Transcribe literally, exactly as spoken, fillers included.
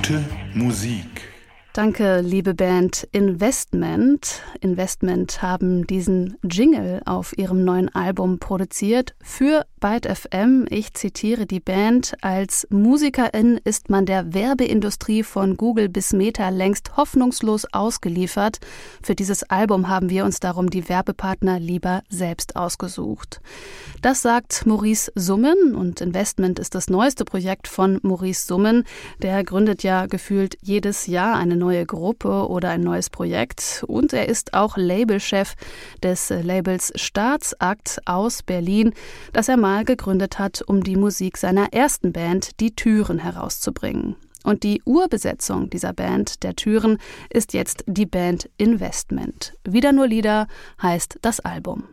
Gute Musik. Danke, liebe Band Investment. Investment haben diesen Jingle auf ihrem neuen Album produziert für Byte F M. Ich zitiere die Band: Als Musikerin ist man der Werbeindustrie von Google bis Meta längst hoffnungslos ausgeliefert. Für dieses Album haben wir uns darum die Werbepartner lieber selbst ausgesucht. Das sagt Maurice Summen, und Investment ist das neueste Projekt von Maurice Summen. Der gründet ja gefühlt jedes Jahr eine neue Gruppe oder ein neues Projekt, und er ist auch Labelchef des Labels Staatsakt aus Berlin, das er mal gegründet hat, um die Musik seiner ersten Band Die Türen herauszubringen. Und die Urbesetzung dieser Band der Türen ist jetzt die Band Investment. Wieder nur Lieder heißt das Album.